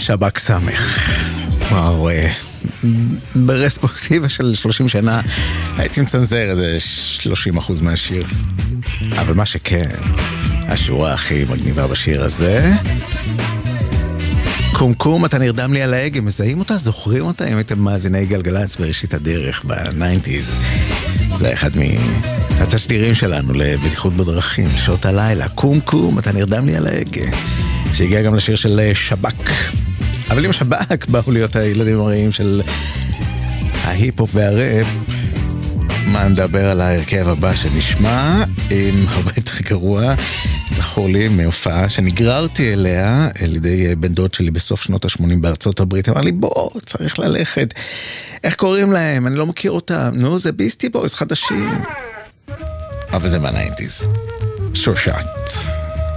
שב"כ סמך. וואו, ברספקטיבה של 30 שנה הייתי מצנזר איזה 30% מהשיר. אבל מה שכן, השורה הכי מגניבה בשיר הזה, קומקום, אתה נרדם לי על ההגה, מזהים אותה? זוכרים אותה? אם הייתם מאזיני גלגלצ בראשית הדרך ב-90s. זה אחד מהתשדירים שלנו לבטיחות בדרכים, שעות הלילה. קומקום, אתה נרדם לי על ההגה, שהגיע גם לשיר של שב"כ. אבל עם השב"כ באו להיות הילדים הרעים של ההיפ-הופ והראפ. מה נדבר על ההרכב הבא שנשמע, עם הרבה יותר גרוע. זכור לי מהופעה שנגררתי אליה על ידי בן דוד שלי בסוף שנות ה-80 בארצות הברית. אמר לי, בוא, צריך ללכת. איך קוראים להם? אני לא מכיר אותם. נו, זה ביסטי בויז חדשים. אבל זה מה-90s. Sure shot.